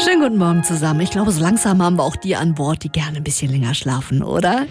Schönen guten Morgen zusammen. Ich glaube, so langsam haben wir auch die an Bord, die gerne ein bisschen länger schlafen, oder?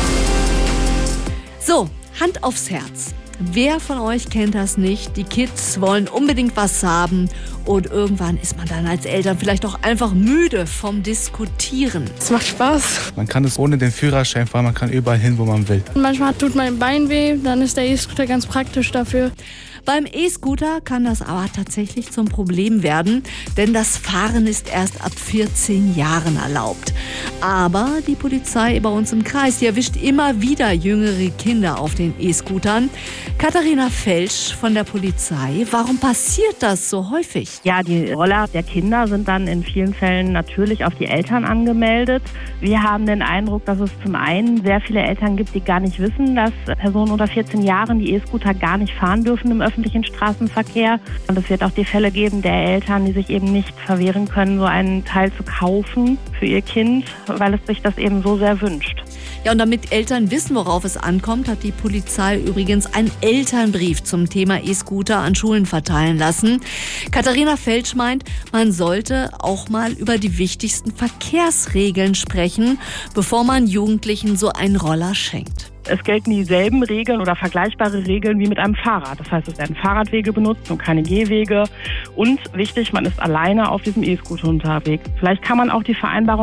So, Hand aufs Herz. Wer von euch kennt das nicht? Die Kids wollen unbedingt was haben und irgendwann ist man dann als Eltern vielleicht auch einfach müde vom Diskutieren. Es macht Spaß. Man kann es ohne den Führerschein fahren, man kann überall hin, wo man will. Manchmal tut mein Bein weh, dann ist der E-Scooter ganz praktisch dafür. Beim E-Scooter kann das aber tatsächlich zum Problem werden, denn das Fahren ist erst ab 14 Jahren erlaubt. Aber die Polizei bei uns im Kreis, die erwischt immer wieder jüngere Kinder auf den E-Scootern. Katharina Felsch von der Polizei, warum passiert das so häufig? Ja, die Roller der Kinder sind dann in vielen Fällen natürlich auf die Eltern angemeldet. Wir haben den Eindruck, dass es zum einen sehr viele Eltern gibt, die gar nicht wissen, dass Personen unter 14 Jahren die E-Scooter gar nicht fahren dürfen im öffentlichen Straßenverkehr. Und es wird auch die Fälle geben der Eltern, die sich eben nicht verwehren können, so einen Teil zu kaufen für ihr Kind, weil es sich das eben so sehr wünscht. Ja, und damit Eltern wissen, worauf es ankommt, hat die Polizei übrigens einen Elternbrief zum Thema E-Scooter an Schulen verteilen lassen. Katharina Felsch meint, man sollte auch mal über die wichtigsten Verkehrsregeln sprechen, bevor man Jugendlichen so einen Roller schenkt. Es gelten dieselben Regeln oder vergleichbare Regeln wie mit einem Fahrrad. Das heißt, es werden Fahrradwege benutzt und keine Gehwege. Und wichtig, man ist alleine auf diesem E-Scooter unterwegs. Vielleicht kann man auch die Vereinbarung